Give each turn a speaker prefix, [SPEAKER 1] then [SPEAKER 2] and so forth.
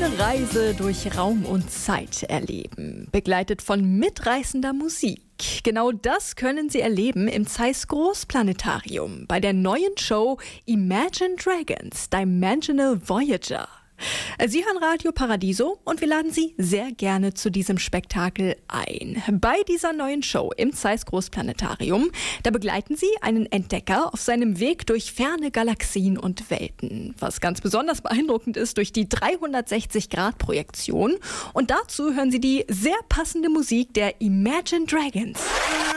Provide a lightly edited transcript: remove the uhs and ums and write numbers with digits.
[SPEAKER 1] Eine Reise durch Raum und Zeit erleben, begleitet von mitreißender Musik. Genau das können Sie erleben im Zeiss Großplanetarium bei der neuen Show Imagine Dragons Dimensional Voyager. Sie hören Radio Paradiso und wir laden Sie sehr gerne zu diesem Spektakel ein. Bei dieser neuen Show im Zeiss Großplanetarium, da begleiten Sie einen Entdecker auf seinem Weg durch ferne Galaxien und Welten. Was ganz besonders beeindruckend ist, durch die 360-Grad-Projektion. Und dazu hören Sie die sehr passende Musik der Imagine Dragons.